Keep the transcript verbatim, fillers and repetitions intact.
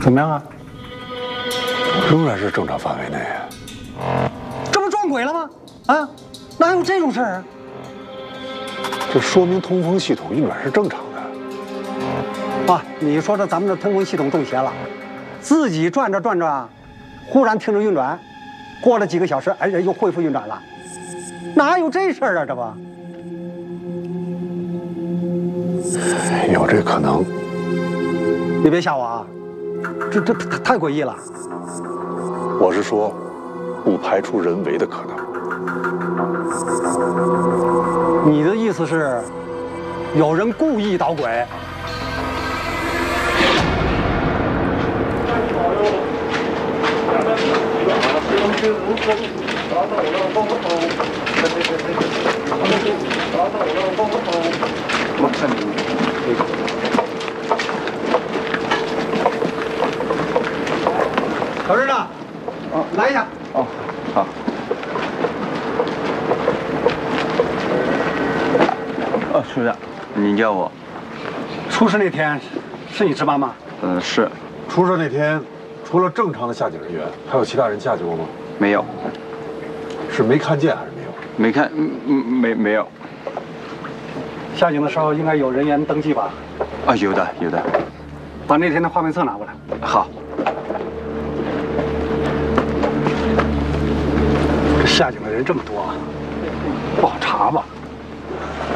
怎么样啊？ 仍然是正常范围内。 这不撞鬼了吗？啊，哪有这种事儿啊？ 这说明通风系统运转是正常的。 啊，你说这咱们的通风系统中邪了，自己转着转着，忽然停止运转，过了几个小时，哎，人又恢复运转了，哪有这事儿啊？这不， 有这可能。 你别吓我啊，这这太太诡异了。 我是说，不排除人为的可能。 你的意思是，有人故意捣鬼？小日子，哦，来一下。 哦，好。哦，处长，你叫我？ 出事那天是你值班吗？ 嗯，是。 出事那天，除了正常的下井人员，还有其他人下去过吗？ 没有。 是没看见还是没有？ 没看，嗯嗯，没没有。 下井的时候应该有人员登记吧？ 啊，有的有的。 把那天的画面册拿过来。 好。 这下井的人这么多，不好查吧？